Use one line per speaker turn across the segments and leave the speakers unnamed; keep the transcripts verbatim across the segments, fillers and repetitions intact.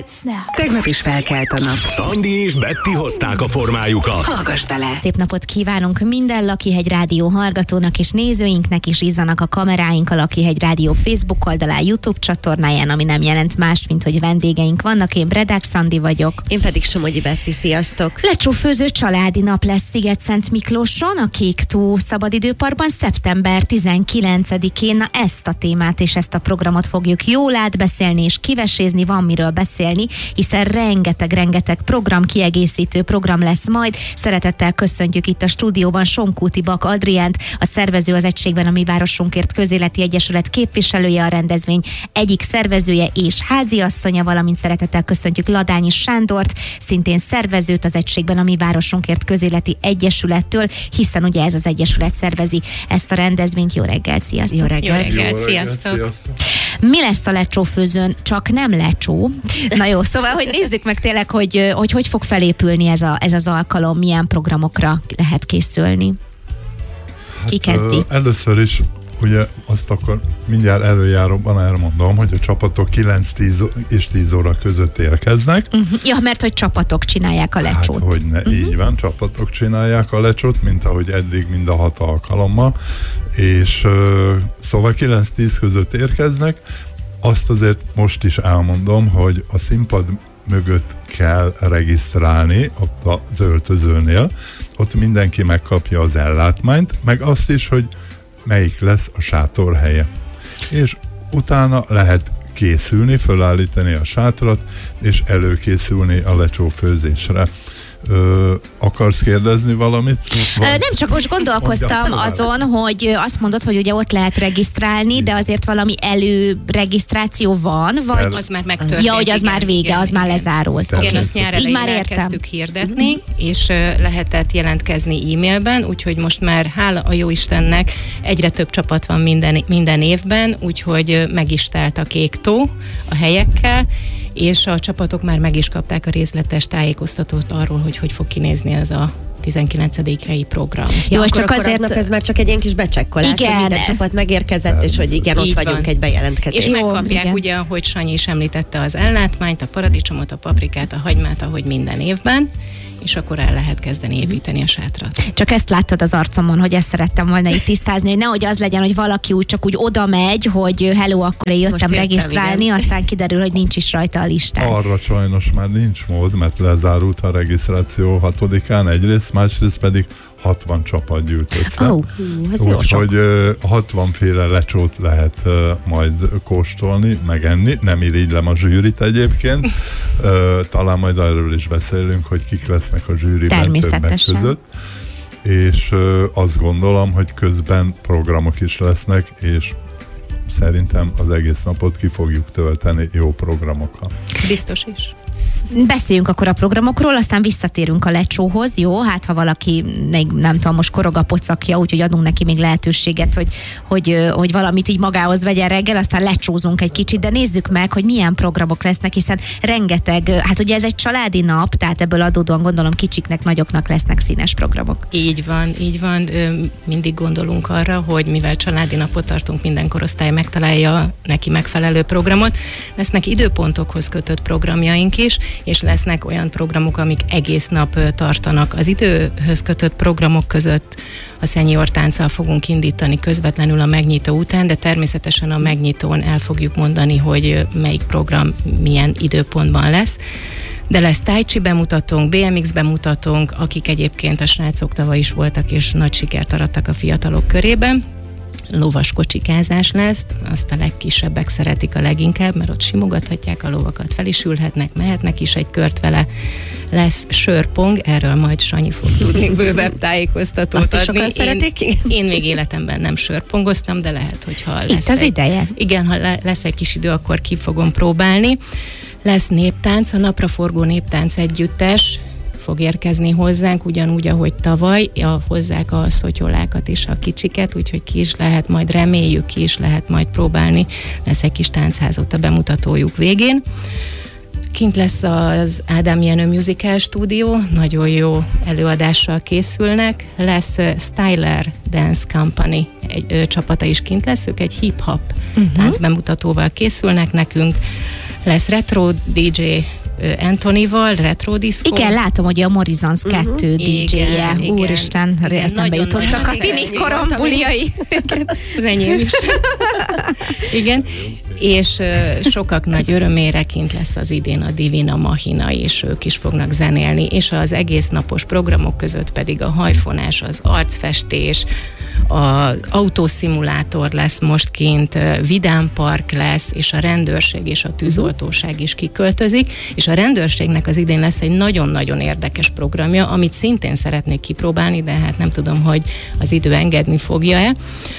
Snap.
Tegnap is felkelt a nap.
Szandi és Betty hozták a formájukat.
Hallgass bele!
Szép napot kívánunk minden Lakihegy Rádió hallgatónak és nézőinknek is, izzanak a kameráink a Lakihegy Rádió Facebook oldalán, YouTube csatornáján, ami nem jelent más, mint hogy vendégeink vannak. Én Bredák Szandi vagyok.
Én pedig Somogyi Betty, sziasztok!
Lecsófőző családi nap lesz Sziget-Szent Miklóson, a Kék Tó szabadidőparkban szeptember tizenkilencedikén. Na, ezt a témát és ezt a programot fogjuk jól átbeszélni és kivesézni, van miről beszélni, hiszen rengeteg-rengeteg program, kiegészítő program lesz majd. Szeretettel köszöntjük itt a stúdióban Sonkúti Bak Adriánt, a szervező, az Egységben a Mi Városunkért Közéleti Egyesület képviselője, a rendezvény egyik szervezője és háziasszonya, valamint szeretettel köszöntjük Ladányi Sándort, szintén szervezőt, az Egységben a Mi Városunkért Közéleti Egyesülettől, hiszen ugye ez az egyesület szervezi ezt a rendezvényt. Jó reggelt, sziasztok!
Jó reggelt,
Jó reggelt,
sziasztok!
sziasztok.
Mi lesz a lecsófőzőn? Csak nem lecsó. Na jó, szóval, hogy nézzük meg tényleg, hogy hogy, hogy fog felépülni ez, a, ez az alkalom, milyen programokra lehet készülni. Ki kezdi?
Hát, először is ugye azt akkor mindjárt előjáróban elmondom, hogy a csapatok kilenc-tíz és tíz óra között érkeznek.
Uh-huh. Ja, mert hogy csapatok csinálják a lecsót.
Hát, hogy ne, uh-huh. Így van, csapatok csinálják a lecsót, mint ahogy eddig mind a hat alkalommal, és uh, szóval kilenc-tíz között érkeznek. Azt azért most is elmondom, hogy a színpad mögött kell regisztrálni, ott az öltözőnél, ott mindenki megkapja az ellátmányt, meg azt is, hogy melyik lesz a sátor helye. És utána lehet készülni, fölállítani a sátrat, és előkészülni a lecsófőzésre. Ö, akarsz kérdezni valamit?
Ö, nem, csak most gondolkoztam azon, hogy azt mondod, hogy ugye ott lehet regisztrálni, de azért valami előregisztráció van, vagy...
El...
Az már megtörtént.
Ja, hogy az
igen,
már vége,
igen,
az
igen.
már lezárult.
Igen, azt nyár elején
már
elkezdtük hirdetni, és uh, lehetett jelentkezni e-mailben, úgyhogy most már hála a jóistennek egyre több csapat van minden, minden évben, úgyhogy uh, meg is telt a Kék Tó a helyekkel, és a csapatok már meg is kapták a részletes tájékoztatót arról, hogy hogy fog kinézni ez a tizenkilencedikei program.
Jó,
Ja,
csak
akkor
azért...
aznap ez már csak egy ilyen kis becsekkolás,
Igen.
hogy minden csapat megérkezett, és hogy igen, ott Így vagyunk van. egy bejelentkezés.
Jó,
És megkapják
igen.
ugye, ahogy Sanyi is említette, az ellátmányt, a paradicsomot, a paprikát, a hagymát, ahogy minden évben, és akkor el lehet kezdeni építeni a sátrat.
Csak ezt láttad az arcomon, hogy ezt szerettem volna itt tisztázni, hogy nehogy az legyen, hogy valaki úgy csak úgy oda megy, hogy hello, akkor én jöttem
Most jöttem,
regisztrálni,
igen.
aztán kiderül, hogy nincs is rajta a listán.
Arra sajnos már nincs mód, mert lezárult a regisztráció hatodikán egyrészt, másrészt pedig hatvan csapat gyűlt össze.
Oh,
ez jó sok.
Úgyhogy hatvan féle lecsót lehet uh, majd kóstolni, megenni. Nem irigylem a zsűrit egyébként. Uh, talán majd arról is beszélünk, hogy kik lesznek a zsűriben többek között. És uh, azt gondolom, hogy közben programok is lesznek, és szerintem az egész napot ki fogjuk tölteni jó programokkal.
Biztos is.
Beszéljünk akkor a programokról, aztán visszatérünk a lecsóhoz, jó? Hát ha valaki még nem tudom, most korog a pocakja, úgyhogy adunk neki még lehetőséget, hogy, hogy, hogy valamit így magához vegyen reggel, aztán lecsózunk egy kicsit, de nézzük meg, hogy milyen programok lesznek, hiszen rengeteg, hát ugye ez egy családi nap, tehát ebből adódóan gondolom kicsiknek, nagyoknak lesznek színes programok.
Így van, így van. Mindig gondolunk arra, hogy mivel családi napot tartunk, minden korosztály megtalálja neki megfelelő programot. Lesznek időpontokhoz kötött programjaink is, és lesznek olyan programok, amik egész nap tartanak. Az időhöz kötött programok között a senior tánccal fogunk indítani közvetlenül a megnyitó után, de természetesen a megnyitón el fogjuk mondani, hogy melyik program milyen időpontban lesz. De lesz tai chi bemutatónk, bé em iksz bemutatónk, akik egyébként a srácok tavaly is voltak, és nagy sikert arattak a fiatalok körében. Lovas kocsikázás lesz, azt a legkisebbek szeretik a leginkább, mert ott simogathatják a lovakat, fel is ülhetnek, mehetnek is egy kört vele. Lesz sörpong, erről majd Sanyi fog tudni bővebb tájékoztatót
Azt is
adni.
sokan szeretik?
Én, én még életemben nem sörpongoztam, de lehet, hogyha lesz
Itt az
egy,
ideje.
Igen, ha le, lesz egy kis idő, akkor ki fogom próbálni. Lesz néptánc, a napraforgó néptánc együttes fog érkezni hozzánk, ugyanúgy, ahogy tavaly, ja, hozzák a szotyolákat és a kicsiket, úgyhogy ki is lehet majd, reméljük, ki is lehet majd próbálni. Lesz egy kis táncházot a bemutatójuk végén. Kint lesz az Ádám Jenő Musical Stúdió, nagyon jó előadással készülnek. Lesz Styler Dance Company, egy ö, csapata is kint lesz, ők egy hip-hop uh-huh. táncbemutatóval készülnek nekünk. Lesz retro dé dzsé Antonival, retro diszkó.
Igen, látom, hogy a Morizons kettő
Igen,
dé jéje.
igen,
Úristen,
igen,
eszembe
nagyon
jutottak
nagy
a tini
szerencsé
korom
voltam
buliai.
Az enyém is. Igen, és uh, sokak nagy örömére kint lesz az idén a Divina Machina, és ők is fognak zenélni, és az egész napos programok között pedig a hajfonás, az arcfestés, az autószimulátor lesz most kint, vidámpark lesz, és a rendőrség és a tűzoltóság is kiköltözik, és a rendőrségnek az idén lesz egy nagyon-nagyon érdekes programja, amit szintén szeretnék kipróbálni, de hát nem tudom, hogy az idő engedni fogja-e.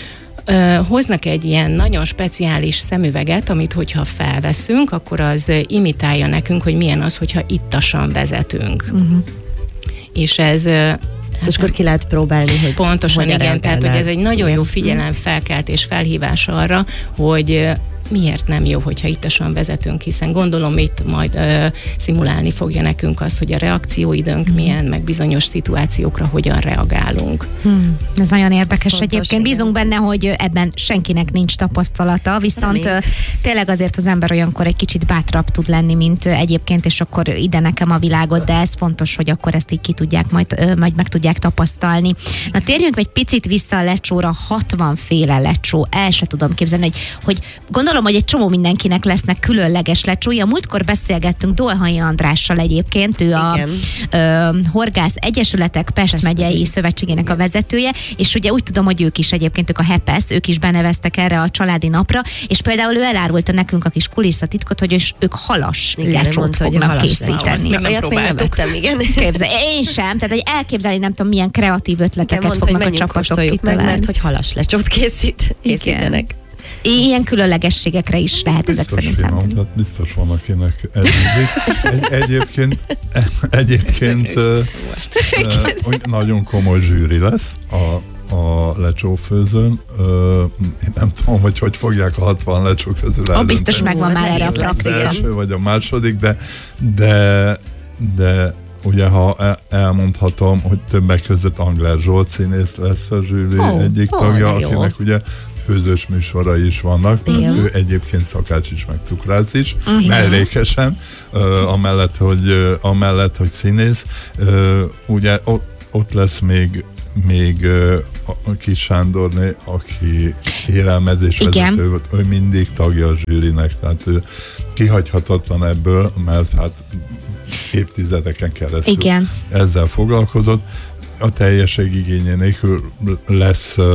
Hoznak egy ilyen nagyon speciális szemüveget, amit hogyha felveszünk, akkor az imitálja nekünk, hogy milyen az, hogyha ittasan vezetünk. Uh-huh. És ez... Hát
és akkor ki lehet próbálni, hogy
pontosan, igen,
reagálnál.
tehát hogy ez egy nagyon jó figyelemfelkeltés, felhívás arra, hogy miért nem jó, hogyha ittasan vezetünk, hiszen gondolom itt majd ö, szimulálni fogja nekünk azt, hogy a reakcióidőnk hmm. milyen, meg bizonyos szituációkra hogyan reagálunk.
Hmm. Ez nagyon érdekes
fontos,
egyébként.
igen.
Bízunk benne, hogy ebben senkinek nincs tapasztalata, viszont ö, tényleg azért az ember olyankor egy kicsit bátrabb tud lenni, mint ö, egyébként, és akkor ide nekem a világot, de ez fontos, hogy akkor ezt így ki tudják, majd, ö, majd meg tudják tapasztalni. Na térjünk egy picit vissza a lecsóra, hatvan féle lecsó, el se tudom képzelni, hogy, hogy gondolom, hogy egy csomó mindenkinek lesznek különleges lecsói. A múltkor beszélgettünk Dolhai Andrással egyébként, ő a ö, Horgász Egyesületek Pest, Pest megyei megyei szövetségének igen. a vezetője, és ugye úgy tudom, hogy ők is egyébként, ők a HEPESZ, ők is beneveztek erre a családi napra, és például ő elárulta nekünk a kis kulisszatitkot, hogy ők halas igen, lecsót mondta, fognak készíteni.
Még nem próbáltuk.
Igen.
Képzelj, én sem, tehát hogy elképzelni nem tudom, milyen kreatív ötleteket mondta, fognak a csapatok kitalálni.
Meg, mert hogy halas lecsót készít, készítenek.
Ilyen különlegességekre is lehet
biztos
ezek szerint
finom,
számítani.
tehát biztos van, akinek ez egy, egyébként egyébként uh, uh, nagyon komoly zsűri lesz a, a lecsófőzőn. Uh, én nem tudom, hogy hogy fogják a hatvan lecsó közül eldönteni.
A biztos megvan már erre a
praktika. Az első vagy a második, de, de, de ugye, ha elmondhatom, hogy többek között Angler Zsolt színész lesz a zsűri oh, egyik oh, tagja, akinek jó. ugye főzős műsorai is vannak. Igen. Ő egyébként szakács is, meg cukrász is, igen. mellékesen, uh, amellett, hogy, uh, amellett, hogy színész. Uh, ugye ott, ott lesz még még uh, a Kis Sándorné, aki élelmezésvezető volt, ő mindig tagja a zsűrinek, tehát ő kihagyhatatlan ebből, mert hát évtizedeken keresztül igen. ezzel foglalkozott. A teljesség igénye nélkül lesz uh,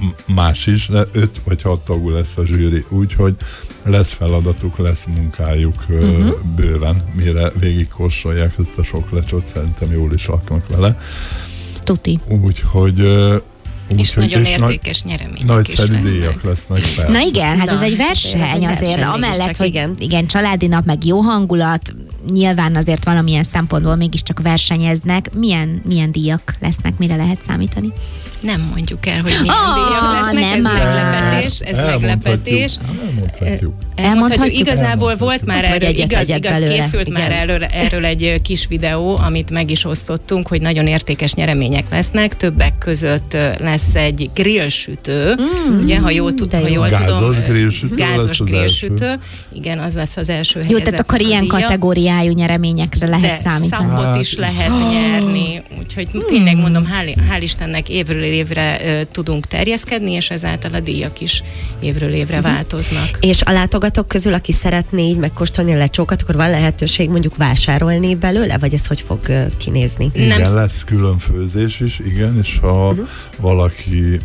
más is, de öt vagy hat tagú lesz a zsűri, úgyhogy lesz feladatuk, lesz munkájuk uh, uh-huh. bőven, mire végigkóstolják ezt a sok lecsót, szerintem jól is laknak vele.
Tuti.
Úgyhogy uh,
Úgy, és nagyon és értékes nagy, nyeremények
nagy
is lesznek.
díjak lesznek fel.
Na igen, hát
Na,
ez egy verseny azért, azért amellett, hogy igen. igen, családi nap, meg jó hangulat, nyilván azért valamilyen szempontból mégiscsak versenyeznek. Milyen, milyen díjak lesznek, mire lehet számítani?
Nem mondjuk el, hogy milyen oh, díjak lesznek, nem ez már. meglepetés, ez meglepetés.
Elmondhatjuk.
Elmondhatjuk. Igazából volt már erről, egyet, igaz, egyet igaz belőle. készült igen. már erről, erről egy kis videó, amit meg is osztottunk, hogy nagyon értékes nyeremények lesznek, többek között lesz egy grillsütő, mm, ugye, ha jól, tud, ha jól
gázos
tudom,
grillsütő
gázos grillsütő, igen, az lesz az első
helyezett. Jó, tehát akkor ilyen kategóriájú nyereményekre lehet
de
számítani.
szambot hát. is lehet oh. nyerni, úgyhogy hmm. tényleg mondom, hál', hál' Istennek évről évre uh, tudunk terjeszkedni, és ezáltal a díjak is évről évre hmm. változnak.
És a látogatók közül, aki szeretné így megkóstolni a lecsókat, akkor van lehetőség mondjuk vásárolni belőle, vagy ez hogy fog uh, kinézni?
Igen, Nem lesz külön főzés is, igen, és ha uh-huh. valaki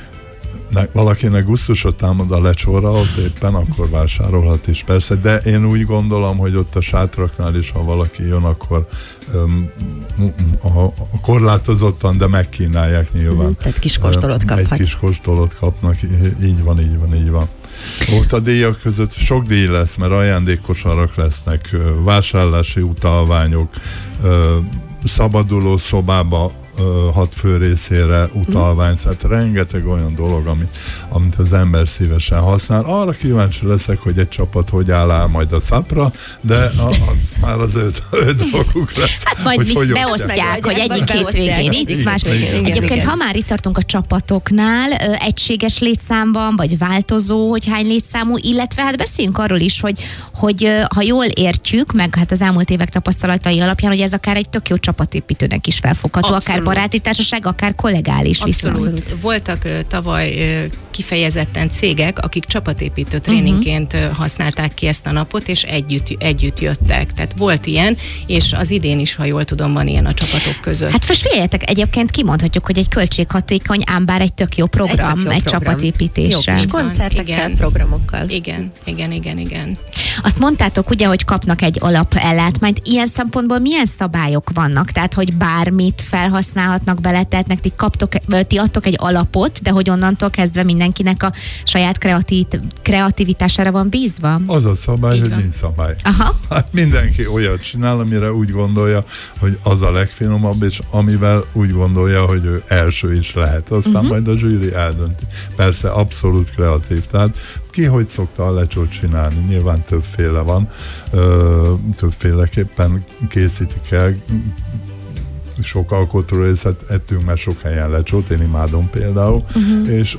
Ne, valakinek gusztusot támad a lecsóra, ott éppen akkor vásárolhat is persze, de én úgy gondolom, hogy ott a sátraknál is, ha valaki jön, akkor um, a, a korlátozottan, de megkínálják nyilván. Mm,
tehát kis kóstolót kaphat.
Egy kis kóstolót kapnak, így van, így van, így van. Ott a díjak között sok díj lesz, mert ajándékkosarak lesznek, vásárlási utalványok, szabaduló szobába hat fő részére utalvány, tehát rengeteg olyan dolog, amit, amit az ember szívesen használ. Arra kíváncsi leszek, hogy egy csapat hogy áll el majd a szapra, de az már az öt, öt dolguk lesz.
Hát majd
hogy
mi
hogy
beosztják, hogy egyik hétvégén itt más. Egyébként, ha már itt tartunk a csapatoknál, ö, egységes létszámban, vagy változó, hogy hány létszámú, illetve hát beszéljünk arról is, hogy, hogy ö, ha jól értjük, meg hát az elmúlt évek tapasztalatai alapján, hogy ez akár egy tök jó csapatépítőnek is felfogható,
Abszolút.
akár baráti társaság, akár kollegális viszont.
Abszolút. Voltak ö, tavaly ö, kifejezetten cégek, akik csapatépítő tréningként uh-huh. használták ki ezt a napot, és együtt, együtt jöttek. Tehát volt ilyen, és az idén is, ha jól tudom, van ilyen a csapatok között.
Hát most figyeljetek, egyébként kimondhatjuk, hogy egy költséghatékony, ám bár egy tök jó program, egy,
jó
egy
program.
csapatépítésre.
Jó kis koncertekkel, programokkal.
Igen, igen, igen, igen.
Azt mondtátok ugye, hogy kapnak egy alapellátmányt. Ilyen szempontból milyen szabályok vannak? Tehát, hogy bármit felhasználhatnak bele, tehát ti, kaptok, ti adtok egy alapot, de hogy onnantól kezdve mindenkinek a saját kreatív, kreativitására van bízva?
Az a szabály,
Így
hogy
van.
nincs szabály.
Aha.
Hát mindenki olyat csinál, amire úgy gondolja, hogy az a legfinomabb, és amivel úgy gondolja, hogy ő első is lehet. Aztán uh-huh. majd a zsűri eldönti. Persze abszolút kreatív. Tehát ki hogy szokta a lecsót csinálni? Nyilván többféle van, ö, többféleképpen készítik el. Sok alkotó részet ettünk, mert sok helyen lecsót, én imádom például, uh-huh. és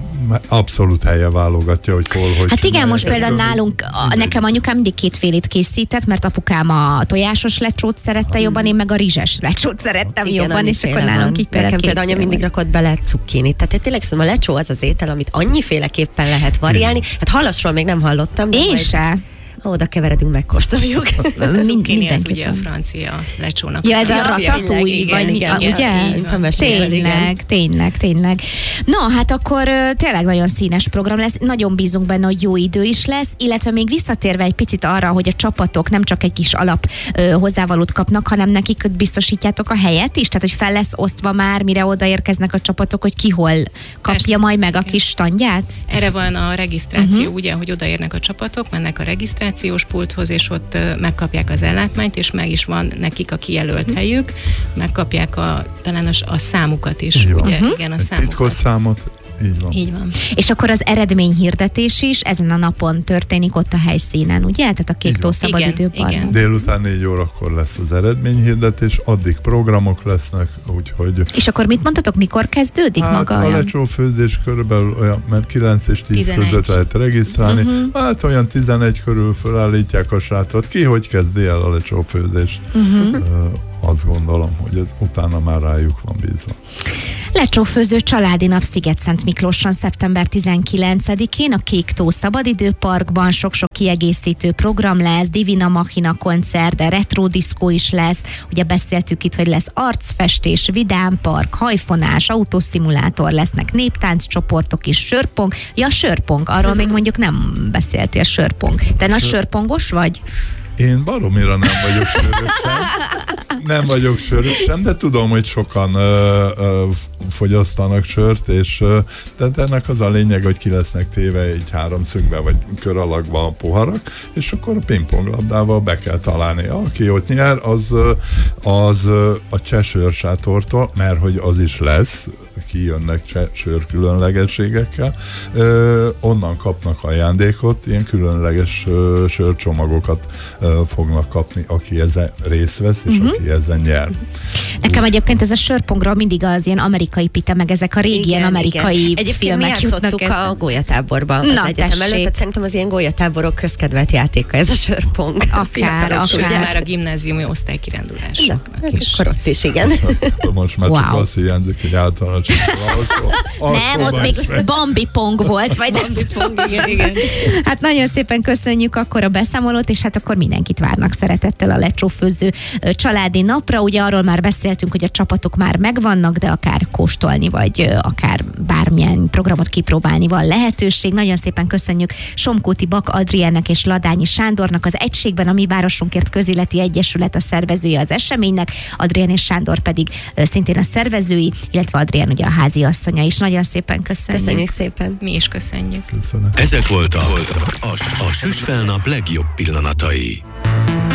abszolút helye válogatja, hogy hol, hogy
Hát igen,
csinálja.
most például nálunk, a, nekem anyukám mindig kétfélét készített, mert apukám a tojásos lecsót szerette jobban, én meg a rizses lecsót szerettem
Igen,
jobban, és akkor nálunk így például
Nekem például anya mindig rakott bele cukkinit. Tehát tényleg szerintem a lecsó az az étel, amit annyiféleképpen lehet variálni. Hát hallasról még nem hallottam. De
Én
majd,
se.
ha oda keveredünk, megkóstoljuk.
A
Mind-
zucchini az ugye a
mindenképpen.
francia lecsónak.
Ja,
az
ez a
alapja.
ratatouille,
igen,
vagy mi,
igen,
a-
igen,
ugye?
így van. Mesélj, igen.
Tényleg, tényleg, tényleg. No, hát akkor ö, tényleg nagyon színes program lesz, nagyon bízunk benne, hogy jó idő is lesz, illetve még visszatérve egy picit arra, hogy a csapatok nem csak egy kis alap ö, hozzávalót kapnak, hanem nekik biztosítjátok a helyet is, tehát hogy fel lesz osztva már, mire odaérkeznek a csapatok, hogy ki hol kapja
Persze.
majd meg a kis standját?
Erre van a regisztráció, uh-huh. ugye, hogy odaérnek a csapatok, mennek a regisztrációs pulthoz, és ott uh, megkapják az ellátmányt, és meg is van nekik a kijelölt uh-huh. helyük, megkapják a, talán a, a számukat is,
Így van.
ugye,
Uh-huh.
igen, a
Egy
számukat.
titkos számot, így van.
Így van.
És akkor az eredményhirdetés is ezen a napon történik ott a helyszínen, ugye? Tehát a Kék
Így
tó
van.
szabadidőparkban.
Igen, igen.
Délután négy órakor lesz az eredményhirdetés, addig programok lesznek, úgyhogy...
És akkor mit mondtatok, mikor kezdődik
Hát
maga
a
olyan?
lecsófőzés körülbelül olyan, mert kilenc és tíz
tizenegy.
között lehet regisztrálni,
Mhm.
uh-huh. hát olyan tizenegy körül felállítják a sátrat. Ki hogy kezdi el a lecsófőzést?
Mhm.
Uh-huh. Uh, azt gondolom, hogy ez utána már rájuk van bízva.
Lecsófőző családi nap Szigetszent Miklóson szeptember tizenkilencedikén a Kék tó szabadidőparkban sok-sok kiegészítő program lesz, Divina Machina koncert, de retro diszkó is lesz. Ugye beszéltük itt, hogy lesz arcfestés, vidámpark, hajfonás, autószimulátor, lesznek néptánccsoportok is, sörpong. Ja, sörpong, arról még mondjuk nem beszéltél, sörpong. Te nagy sörpongos vagy?
Én baromira nem vagyok sörös sem. Nem vagyok sörös sem, de tudom, hogy sokan ö, ö, fogyasztanak sört, és ö, tehát ennek az a lényeg, hogy ki lesznek téve egy háromszögbe vagy kör alakba a poharak, és akkor a pingponglabdával be kell találni. Aki ott nyer, az, ö, az ö, a cseh sörsátortól, mert hogy az is lesz, kijönnek cseh sör különlegességekkel, ö, onnan kapnak ajándékot, ilyen különleges ö, sörcsomagokat ö, fognak kapni, aki ezen részt vesz, és uh-huh. aki ezen nyer.
Nekem egyébként ez a sörpongról mindig az ilyen amerikai pita, meg ezek a régi ilyen amerikai
igen. Egyébként mi
filmek jutnak
játszottuk
eszembe.
a gólyatáborban az
Na,
egyetem
tessék.
előtt, tehát szerintem az ilyen gólyatáborok közkedvelt játéka, ez a sörpong.
Akár,
Fiatalok,
Sőt,
akár.
ugye?
már a gimnáziumi
Na,
osztálykirándulásoknak is.
akkor ott is, igen.
Most már csak
Wow.
azt hiányzik, hogy általános iskola.
Nem, ott még Bambi Pong volt, vagy nem tudom.
Igen, igen.
Hát nagyon szépen köszönjük akkor a beszámolót, és hát akkor mindenkit várnak szeretettel a lecsófőző ö, családi napra. Ugye arról már beszéltünk, hogy a csapatok már megvannak, de akár kóstolni, vagy ö, akár bármilyen programot kipróbálni van lehetőség. Nagyon szépen köszönjük Somkóti Bak Adriennek és Ladányi Sándornak, az Egységben a Mi Városunkért Közéleti Egyesület a szervezője az eseménynek, Adrien és Sándor pedig ö, szintén a szervezői, illetve Adrien ugye a háziasszonya is. Nagyon szépen köszönjük.
Köszönjük szépen.
Mi is köszönjük.
Köszönöm.
Ezek voltak a, a Süsfelnap legjobb pillanatai.